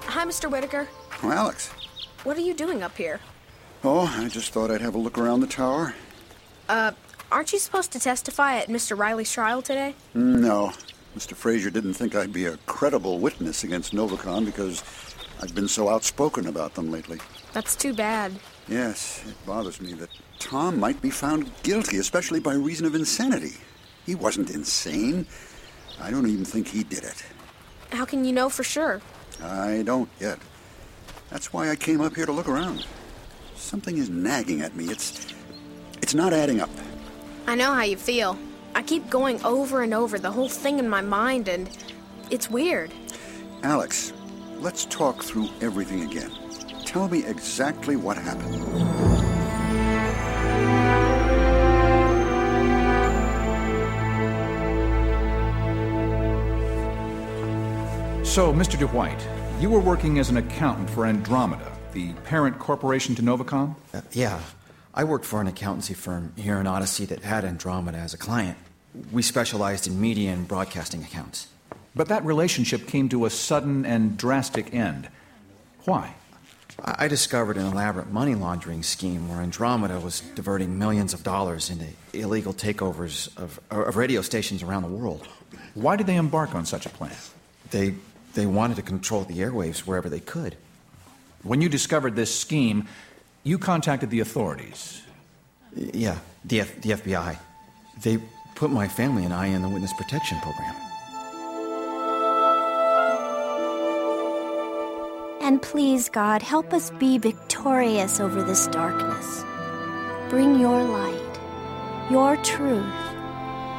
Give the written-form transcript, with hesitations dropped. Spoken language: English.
Hi, Mr. Whitaker. Oh, Alex. What are you doing up here? Oh, I just thought I'd have a look around the tower. Aren't you supposed to testify at Mr. Riley's trial today? No. Mr. Frazier didn't think I'd be a credible witness against Novacom because I've been so outspoken about them lately. That's too bad. Yes, it bothers me that Tom might be found guilty, especially by reason of insanity. He wasn't insane. I don't even think he did it. How can you know for sure? I don't yet. That's why I came up here to look around. Something is nagging at me. It's not adding up. I know how you feel. I keep going over and over the whole thing in my mind, and it's weird. Alex, let's talk through everything again. Tell me exactly what happened. So, Mr. DeWhite, you were working as an accountant for Andromeda, the parent corporation to Novacom? Yeah. I worked for an accountancy firm here in Odyssey that had Andromeda as a client. We specialized in media and broadcasting accounts. But that relationship came to a sudden and drastic end. Why? I discovered an elaborate money laundering scheme where Andromeda was diverting millions of dollars into illegal takeovers of radio stations around the world. Why did they embark on such a plan? They wanted to control the airwaves wherever they could. When you discovered this scheme, you contacted the authorities. Yeah, the FBI. They put my family and I in the witness protection program. And please, God, help us be victorious over this darkness. Bring your light, your truth,